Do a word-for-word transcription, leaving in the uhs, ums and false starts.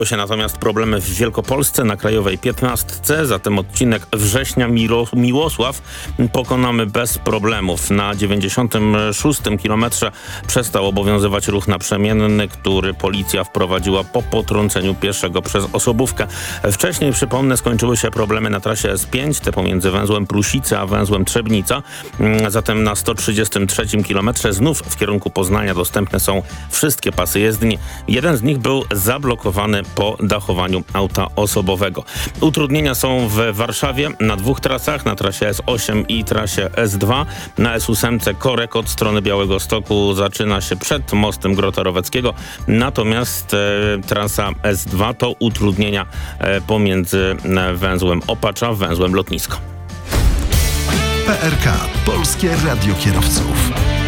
się natomiast problemy w Wielkopolsce na Krajowej piętnastce, zatem odcinek Września Miro- Miłosław pokonamy bez problemów. Na dziewięćdziesiątym szóstym kilometrze przestał obowiązywać ruch naprzemienny, który policja wprowadziła po potrąceniu pieszego przez osobówkę. Wcześniej, przypomnę, skończyły się problemy na trasie S pięć, te pomiędzy węzłem Prusice a węzłem Trzebnica. Zatem na sto trzydziestym trzecim kilometrze znów w kierunku Poznania dostępne są wszystkie pasy jezdni. Jeden z nich był zablokowany po dachowaniu auta osobowego. Utrudnienia są w Warszawie na dwóch trasach, na trasie S osiem i trasie S dwa. Na S osiem korek od strony Białegostoku zaczyna się przed mostem Grota Roweckiego, natomiast e, trasa S dwa to utrudnienia e, pomiędzy e, węzłem Opacza, węzłem Lotnisko. P R K. Polskie Radio Kierowców.